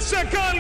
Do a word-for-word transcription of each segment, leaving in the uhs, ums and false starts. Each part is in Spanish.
Once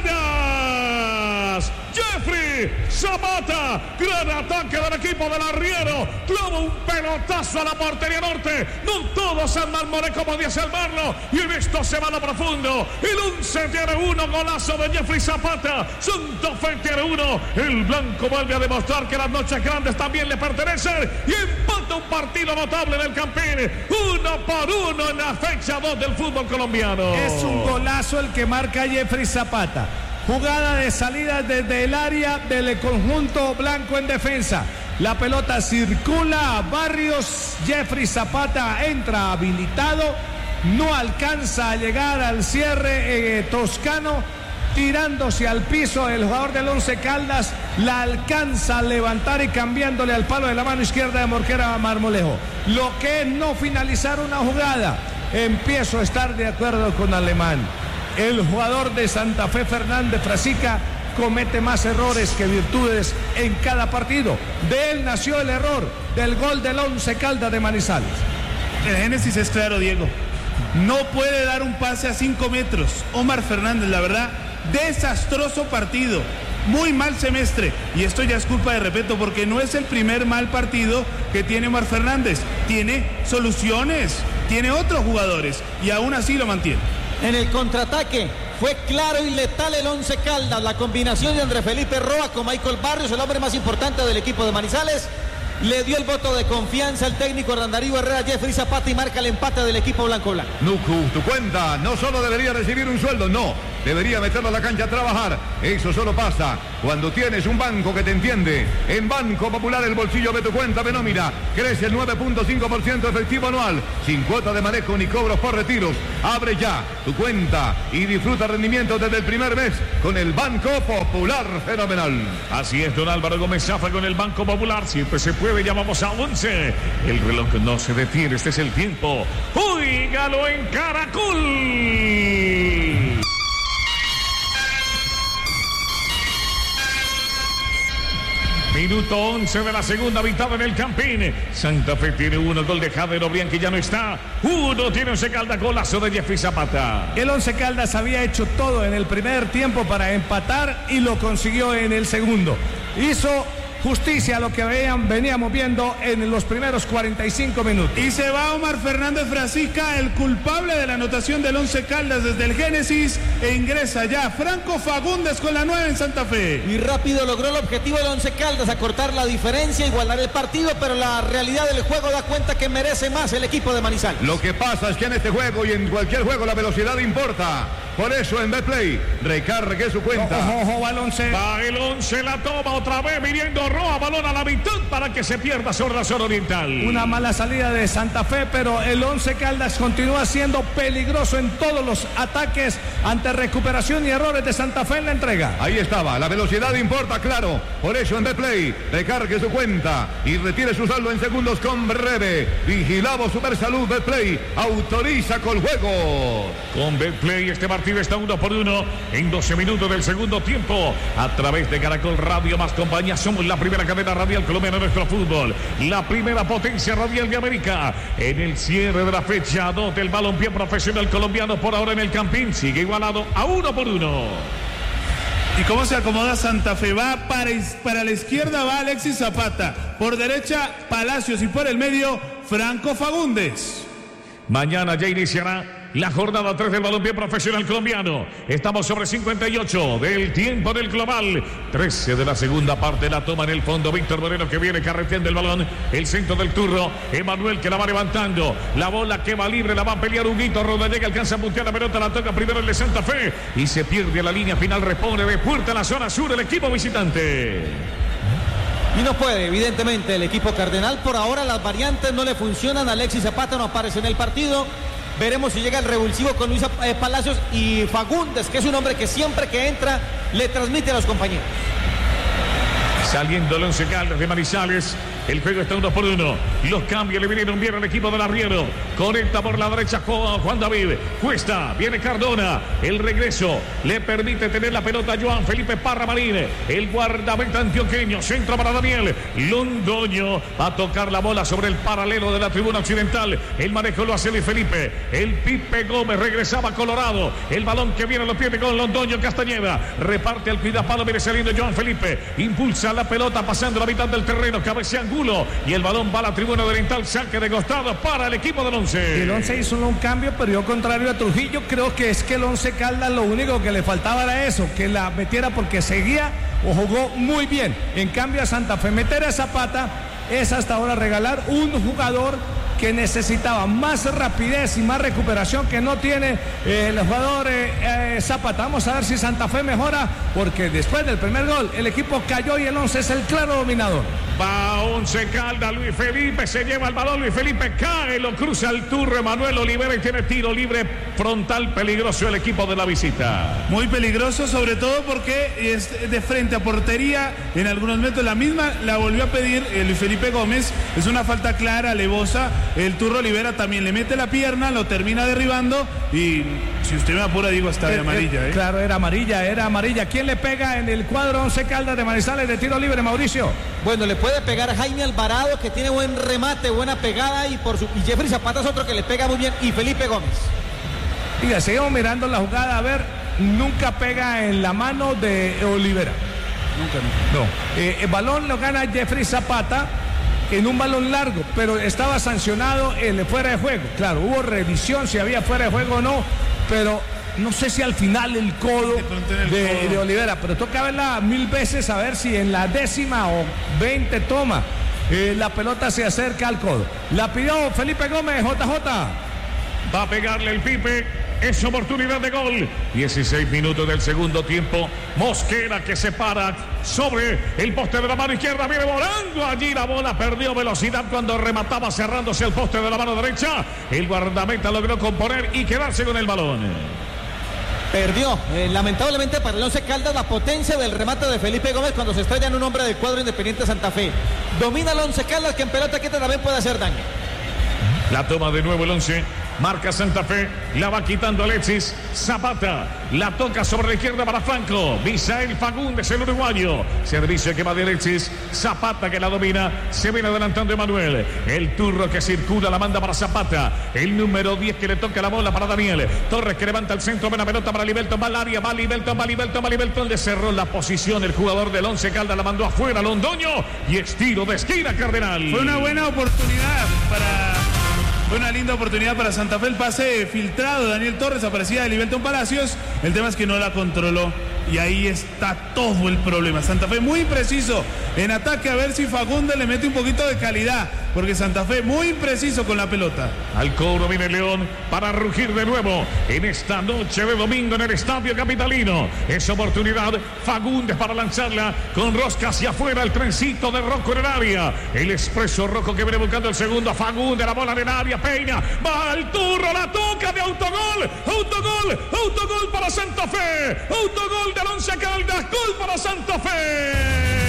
Caldas. Jeffrey Zapata, gran ataque del equipo del arriero, clava un pelotazo a la portería norte, no todo San Marmorejo podía salvarlo, y en esto se va a lo profundo. El once tiene uno, golazo de Jeffrey Zapata. Santa Fe tiene uno. El blanco vuelve a demostrar que las noches grandes también le pertenecen, y empata un partido notable en el Campín, uno por uno en la fecha dos del fútbol colombiano. Es un golazo el que marca Jeffrey Zapata. Jugada de salida desde el área del conjunto blanco en defensa. La pelota circula a Barrios. Jeffrey Zapata entra habilitado. No alcanza a llegar al cierre eh, toscano. Tirándose al piso el jugador del Once Caldas. La alcanza a levantar y cambiándole al palo de la mano izquierda de Morquera a Marmolejo. Lo que es no finalizar una jugada. Empiezo a estar de acuerdo con Alemán. El jugador de Santa Fe, Fernández Frasica, comete más errores que virtudes en cada partido. De él nació el error del gol del Once Caldas de Manizales. El génesis es claro, Diego. No puede dar un pase a cinco metros. Omar Fernández, la verdad, desastroso partido. Muy mal semestre. Y esto ya es culpa de Repeto, porque no es el primer mal partido que tiene Omar Fernández. Tiene soluciones, tiene otros jugadores y aún así lo mantiene. En el contraataque fue claro y letal el Once Caldas. La combinación de Andrés Felipe Roa con Michael Barrios, el hombre más importante del equipo de Manizales, le dio el voto de confianza al técnico Randarío Herrera. Jeffrey Zapata, y marca el empate del equipo blanco blanco. Nucu, tu cuenta no solo debería recibir un sueldo, no, debería meterlo a la cancha a trabajar. Eso solo pasa cuando tienes un banco que te entiende. En Banco Popular el bolsillo de tu cuenta de nómina crece el nueve punto cinco por ciento efectivo anual, sin cuota de manejo ni cobros por retiros. Abre ya tu cuenta y disfruta rendimiento desde el primer mes con el Banco Popular. Fenomenal. Así es, don Álvaro Gómez Zafra con el Banco Popular. Siempre se puede. Llamamos a once. El reloj no se detiene. Este es el tiempo. ¡Óigalo en Caracol! Minuto once de la segunda mitad en el Campín. Santa Fe tiene uno, gol de Javier Obrián, que ya no está. Uno tiene Once Caldas, golazo de Jeffrey Zapata. El Once Caldas había hecho todo en el primer tiempo para empatar y lo consiguió en el segundo. Hizo justicia a lo que veían, veníamos viendo en los primeros cuarenta y cinco minutos. Y se va Omar Fernández Frasica, el culpable de la anotación del Once Caldas desde el Génesis, e ingresa ya Franco Fagundes con la nueve en Santa Fe. Y rápido logró el objetivo del Once Caldas, acortar la diferencia, igualar el partido, pero la realidad del juego da cuenta que merece más el equipo de Manizales. Lo que pasa es que en este juego y en cualquier juego la velocidad importa. Por eso en Betplay recargue su cuenta. Ojo, ojo, va el once. Va el once, la toma otra vez, viniendo Roa, balón a la mitad para que se pierda sobre la zona oriental. Una mala salida de Santa Fe, pero el Once Caldas continúa siendo peligroso en todos los ataques ante recuperación y errores de Santa Fe en la entrega. Ahí estaba, la velocidad importa, claro. Por eso en Betplay recargue su cuenta y retire su saldo en segundos con breve. Vigilamos Super Salud. Betplay autoriza con juego. Con Betplay este partido está uno por uno en doce minutos del segundo tiempo. A través de Caracol Radio más compañía, somos la primera cadena radial colombiana de nuestro fútbol, la primera potencia radial de América. En el cierre de la fecha dos del balompié profesional colombiano, por ahora en el Campín sigue igualado a uno por uno. ¿Y cómo se acomoda Santa Fe? Va para, para la izquierda, va Alexis Zapata. Por derecha, Palacios, y por el medio, Franco Fagundes. Mañana ya iniciará la jornada tres del balompié profesional colombiano. Estamos sobre cincuenta y ocho del tiempo del global. trece de la segunda parte, la toma en el fondo Víctor Moreno, que viene carreteando el balón. El centro del turno, Emanuel, que la va levantando. La bola que va libre, la va a pelear Huguito Rodallega, alcanza a puntear la pelota, la toca primero el de Santa Fe y se pierde la línea final. Repone de puerta a la zona sur el equipo visitante. Y no puede, evidentemente, el equipo cardenal. Por ahora las variantes no le funcionan. Alexis Zapata no aparece en el partido. Veremos si llega el revulsivo con Luis Palacios y Fagundes, que es un hombre que siempre que entra le transmite a los compañeros. Saliendo el Once Caldas de Manizales, El juego está uno por uno. Los cambios le vinieron bien al equipo del Arriero. Conecta por la derecha Juan David. Cuesta, viene Cardona. El regreso le permite tener la pelota a Joan Felipe Parra Marín. El guardameta antioqueño. Centro para Daniel Londoño. Va a tocar la bola sobre el paralelo de la tribuna occidental. El manejo lo hace Luis Felipe. El Pipe Gómez regresaba a Colorado. El balón que viene lo pierde con Londoño Castañeda. Reparte al cuidapalo. Viene saliendo Joan Felipe. Impulsa la pelota pasando la mitad del terreno. Cabecea Angulo. Y el balón va a la tribuna oriental. Saque de costado para el equipo del Once. El Once hizo un cambio, pero yo contrario a Trujillo. Creo que es que el Once Caldas lo único que le faltaba era eso, que la metiera porque seguía o jugó muy bien. En cambio a Santa Fe meter a Zapata es hasta ahora regalar un jugador que necesitaba más rapidez y más recuperación que no tiene eh, el jugador eh, eh, Zapata. Vamos a ver si Santa Fe mejora, porque después del primer gol el equipo cayó y el Once es el claro dominador. Va Once Caldas, Luis Felipe se lleva el balón, Luis Felipe cae, lo cruza el turro Emanuel Olivera y tiene tiro libre frontal peligroso el equipo de la visita. Muy peligroso, sobre todo porque es de frente a portería en algunos metros. La misma la volvió a pedir eh, Luis Felipe Gómez. Es una falta clara, alevosa. El turro Olivera también le mete la pierna, lo termina derribando y si usted me apura digo hasta de amarilla. ¿eh? Claro, era amarilla, era amarilla. ¿Quién le pega en el cuadro Once Caldas de Manizales de tiro libre, Mauricio? Bueno, le puede pegar Jaime Alvarado, que tiene buen remate, buena pegada, y por su y Jeffrey Zapata es otro que le pega muy bien, y Felipe Gómez. Diga, seguimos mirando la jugada, a ver, nunca pega en la mano de Olivera. Nunca, nunca. No. Eh, el balón lo gana Jeffrey Zapata en un balón largo, pero estaba sancionado el fuera de juego. Claro, hubo revisión si había fuera de juego o no, pero no sé si al final el codo el de, codo. de Olivera, pero toca verla mil veces a ver si en la décima o veinte toma eh, la pelota se acerca al codo. La pidió Felipe Gómez, J J. Va a pegarle el Pipe. Es oportunidad de gol. dieciséis minutos del segundo tiempo. Mosquera que se para sobre el poste de la mano izquierda. Viene volando allí la bola. Perdió velocidad cuando remataba cerrándose el poste de la mano derecha. El guardameta logró componer y quedarse con el balón. Perdió, eh, lamentablemente para el Once Caldas, la potencia del remate de Felipe Gómez cuando se estrella en un hombre del cuadro Independiente Santa Fe. Domina el Once Caldas, que en pelota quieta también puede hacer daño. La toma de nuevo el Once. Marca Santa Fe, la va quitando Alexis Zapata, la toca sobre la izquierda para Franco, Misael Fagundes, el uruguayo, servicio que va de Alexis Zapata que la domina, se viene adelantando Emanuel, el turro que circula, la manda para Zapata, el número diez que le toca la bola para Daniel Torres que levanta el centro, buena pelota para Libelton, va al área, va Libelton, va Libelton, va Libelton, le cerró la posición el jugador del Once Caldas, la mandó afuera Londoño y estiro de esquina Cardenal. Fue una buena oportunidad para... Fue una linda oportunidad para Santa Fe, el pase filtrado de Daniel Torres, aparecía de Libelton Palacios, el tema es que no la controló y ahí está todo el problema. Santa Fe muy impreciso en ataque, a ver si Fagundes le mete un poquito de calidad, porque Santa Fe muy impreciso con la pelota. Al cobro viene León para rugir de nuevo en esta noche de domingo en el Estadio Capitalino. Es oportunidad Fagundes para lanzarla con rosca hacia afuera, el trencito de Rocco en el área. El expreso Rocco que viene buscando el segundo, Fagundes, la bola en el área, Peña, va al turro, la toca de autogol, autogol, autogol para Santa Fe, autogol del Once Caldas, gol para Santa Fe.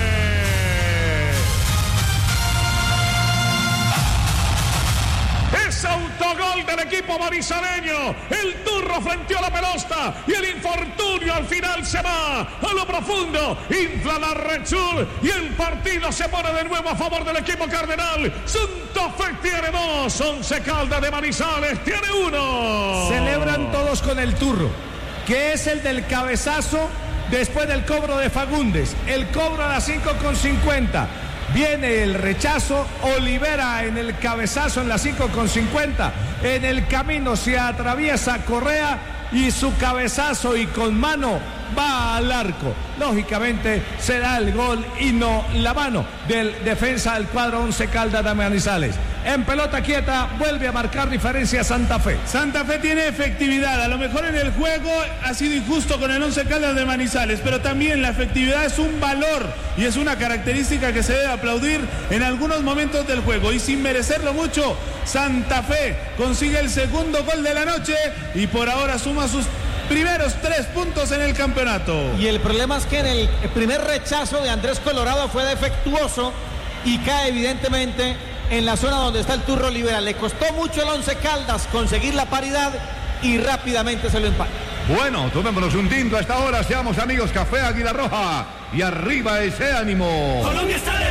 Es autogol del equipo manizaleño. El turro frenteó la pelota y el infortunio al final se va a lo profundo. Infla la Red Sur y el partido se pone de nuevo a favor del equipo cardenal. Santa Fe tiene dos, Once Caldas de Manizales tiene uno. Celebran todos con el turro, que es el del cabezazo después del cobro de Fagundes. El cobro a las cinco con cincuenta. Viene el rechazo, Olivera en el cabezazo en las cinco con cincuenta. En el camino se atraviesa Correa y su cabezazo y con mano va al arco. Lógicamente será el gol y no la mano del defensa del cuadro Once Caldas de Manizales. En pelota quieta vuelve a marcar diferencia Santa Fe. Santa Fe tiene efectividad, a lo mejor en el juego ha sido injusto con el Once Caldas de Manizales, pero también la efectividad es un valor y es una característica que se debe aplaudir en algunos momentos del juego, y sin merecerlo mucho, Santa Fe consigue el segundo gol de la noche y por ahora suma sus primeros tres puntos en el campeonato. Y el problema es que en el primer rechazo de Andrés Colorado fue defectuoso y cae evidentemente en la zona donde está el Turro Olivera. Le costó mucho al Once Caldas conseguir la paridad y rápidamente se lo empata. Bueno, tomémonos un tinto a esta hora, seamos amigos. Café Águila Roja y arriba ese ánimo. Colombia está de